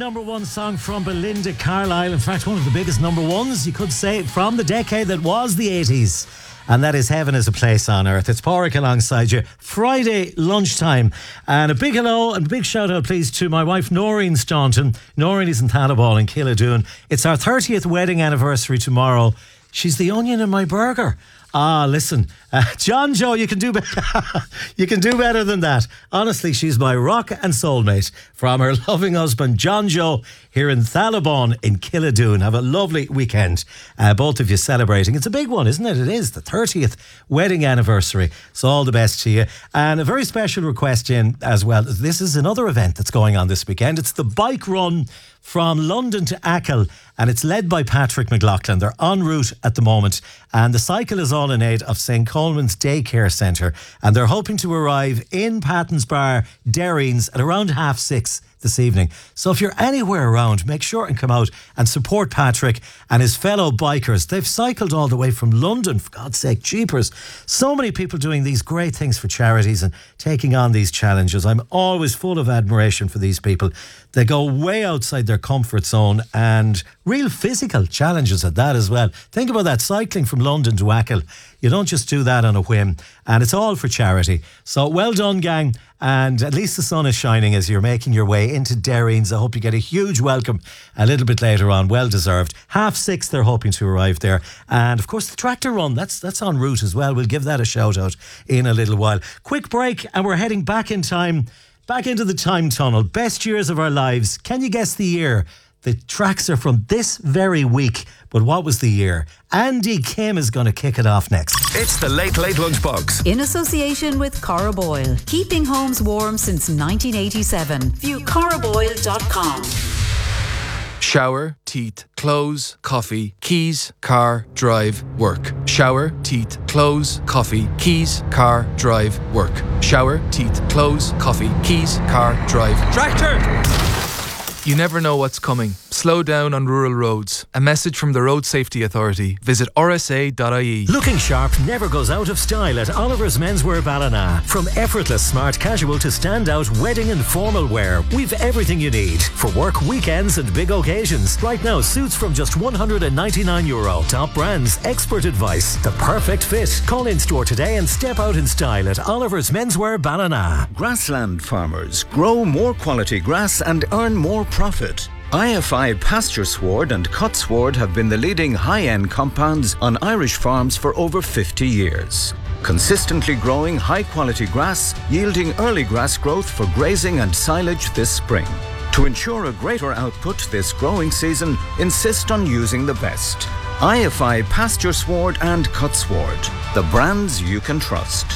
number one song from Belinda Carlisle. In fact, one of the biggest number ones, you could say, from the decade that was the 80s. And that is Heaven is a Place on Earth. It's Pádraig alongside you. Friday lunchtime. And a big hello and a big shout out, please, to my wife, Noreen Staunton. Noreen is in Thalaball in Killadoon. It's our 30th wedding anniversary tomorrow. She's the onion in my burger. Listen, John Joe, you can do better. You can do better than that. Honestly, she's my rock and soulmate from her loving husband, John Joe, here in Thalabon in Killadoon. Have a lovely weekend, both of you celebrating. It's a big one, isn't it? It is the 30th wedding anniversary. So all the best to you. And a very special request in as well. This is another event that's going on this weekend. It's the bike run from London to Achill, and it's led by Patrick McLaughlin. They're en route at the moment, and the cycle is all in aid of St. Coleman's Daycare Centre, and they're hoping to arrive in Patton's Bar, Derrines, at around 6:30 this evening. So if you're anywhere around, make sure and come out and support Patrick and his fellow bikers. They've cycled all the way from London, for God's sake, jeepers. So many people doing these great things for charities and taking on these challenges. I'm always full of admiration for these people. They go way outside their comfort zone, and real physical challenges at that as well. Think about that, cycling from London to Achill. You don't just do that on a whim, and it's all for charity. So well done, gang. And at least the sun is shining as you're making your way into Derrines. I hope you get a huge welcome a little bit later on. Well deserved. 6:30 they're hoping to arrive there. And of course the tractor run, that's en route as well. We'll give that a shout out in a little while. Quick break and we're heading back in time, back into the time tunnel. Best years of our lives. Can you guess the year? The tracks are from this very week, but what was the year? Andy Kim is going to kick it off next. It's the Late Late Lunchbox. In association with Coroboil. Keeping homes warm since 1987. View coroboil.com. Shower, teeth, clothes, coffee, keys, car, drive, work. Shower, teeth, clothes, coffee, keys, car, drive, work. Shower, teeth, clothes, coffee, keys, car, drive. Tractor! You never know what's coming. Slow down on rural roads. A message from the Road Safety Authority. Visit rsa.ie. Looking sharp never goes out of style at Oliver's Menswear Ballina. From effortless smart casual to standout wedding and formal wear, we've everything you need for work, weekends and big occasions. Right now, suits from just €199. Top brands, expert advice, the perfect fit. Call in store today and step out in style at Oliver's Menswear Ballina. Grassland farmers grow more quality grass and earn more profit. IFI Pasture Sward and Cut Sward have been the leading high-end compounds on Irish farms for over 50 years. Consistently growing high-quality grass, yielding early grass growth for grazing and silage this spring. To ensure a greater output this growing season, insist on using the best. IFI Pasture Sward and Cut Sward, the brands you can trust.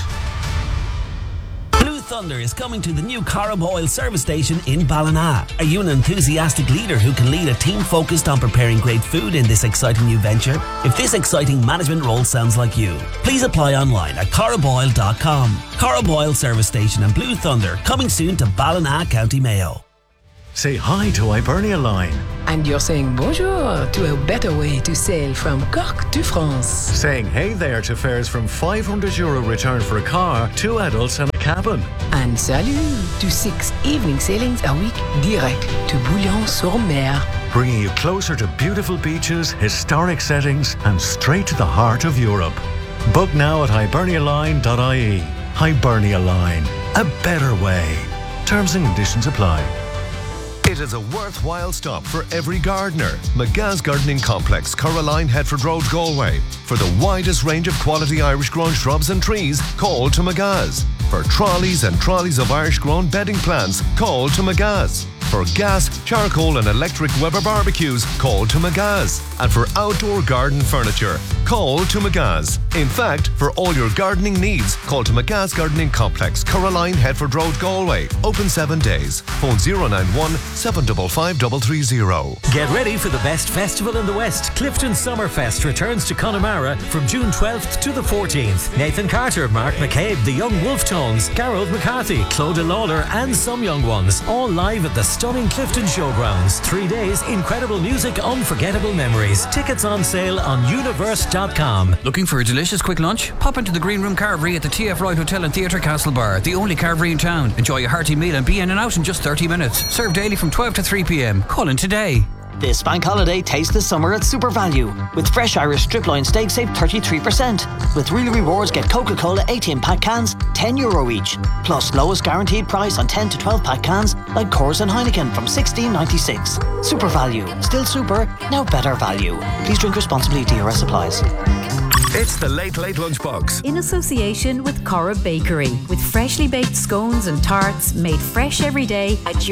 Blue Thunder is coming to the new Coroboil service station in Ballina. Are you an enthusiastic leader who can lead a team focused on preparing great food in this exciting new venture? If this exciting management role sounds like you, please apply online at coroboil.com. Coroboil service station and Blue Thunder coming soon to Ballina, County Mayo. Say hi to Hibernia Line. And you're saying bonjour to a better way to sail from Cork to France. Saying hey there to fares from €500 return for a car, 2 adults and a cabin. And salut to 6 evening sailings a week direct to Bouillon-sur-Mer. Bringing you closer to beautiful beaches, historic settings and straight to the heart of Europe. Book now at hibernialine.ie. Hibernia Line. A better way. Terms and conditions apply. It is a worthwhile stop for every gardener. McGa's Gardening Complex, Coraline, Headford Road, Galway. For the widest range of quality Irish-grown shrubs and trees, call to McGa's. For trolleys and trolleys of Irish-grown bedding plants, call to McGa's. For gas, charcoal and electric Weber barbecues, call to McGa's. And for outdoor garden furniture, call to McGa's. In fact, for all your gardening needs, call to McGa's Gardening Complex, Coraline, Headford Road, Galway. Open 7 days. Phone 091 755 330. Get ready for the best festival in the West. Clifton Summerfest returns to Connemara from June 12th to the 14th. Nathan Carter, Mark McCabe, the Young Wolf Tones, Garrod McCarthy, Clodagh Lawler and some young ones, all live at the stunning Clifton Showgrounds. 3 days, incredible music, unforgettable memories. Tickets on sale on universe.com. Looking for a delicious quick lunch? Pop into the Green Room Carvery at the TF Ride Hotel and Theatre Castlebar, the only carvery in town. Enjoy a hearty meal and be in and out in just 30 minutes. Served daily from 12 to 3 p.m. Call in today. This bank holiday, taste the summer at Super Value. With fresh Irish strip loin steak, save 33%. With Real Rewards, get Coca-Cola 18-pack cans, €10 each. Plus, lowest guaranteed price on 10 to 12-pack cans like Coors and Heineken from $16.96. Super Value. Still super, now better value. Please drink responsibly. DRS applies. It's the Late Late Lunchbox. In association with Corra Bakery, with freshly baked scones and tarts made fresh every day at